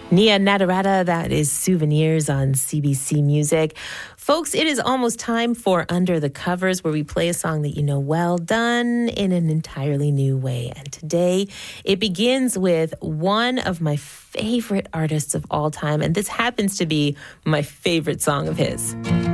Nia Nadarata, that is Souvenirs on CBC Music. Folks, it is almost time for Under the Covers, where we play a song that you know well, done in an entirely new way. And today, it begins with one of my favorite artists of all time, and this happens to be my favorite song of his.